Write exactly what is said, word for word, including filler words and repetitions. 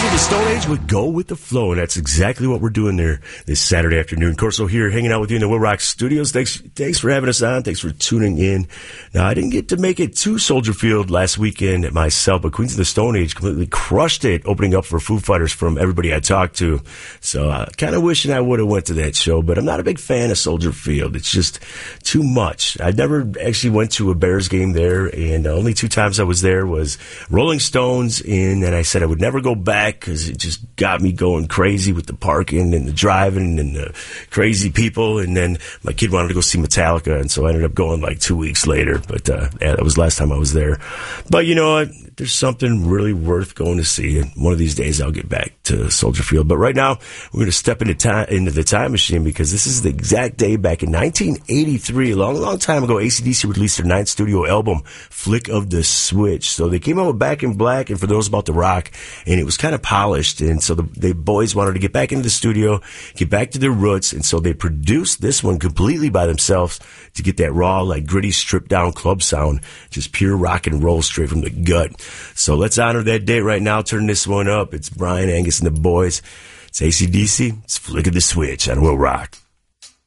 Queens of the Stone Age would go with the flow, and that's exactly what we're doing there this Saturday afternoon. Corso here, hanging out with you in the Will Rock Studios. Thanks, thanks for having us on. Thanks for tuning in. Now, I didn't get to make it to Soldier Field last weekend myself, but Queens of the Stone Age completely crushed it, opening up for Foo Fighters from everybody I talked to. So, uh, kind of wishing I would have went to that show, but I'm not a big fan of Soldier Field. It's just too much. I never actually went to a Bears game there, and the only two times I was there was Rolling Stones, and then I said I would never go back because it just got me going crazy with the parking and the driving and the crazy people. And then my kid wanted to go see Metallica, and so I ended up going like two weeks later. But uh, yeah, that was the last time I was there. But you know what? There's something really worth going to see, and one of these days I'll get back to Soldier Field. But right now, we're going to step into time into the time machine, because this is the exact day back in nineteen eighty-three, a long, long time ago. A C D C released their ninth studio album, Flick of the Switch. So they came out with Back in Black, and For Those About to Rock, and it was kind of polished. And so the, the boys wanted to get back into the studio, get back to their roots, and so they produced this one completely by themselves to get that raw, like gritty, stripped down club sound, just pure rock and roll straight from the gut. So let's honor that day right now. Turn this one up. It's Brian, Angus, and the boys. It's A C D C. It's Flick of the Switch on Will Rock.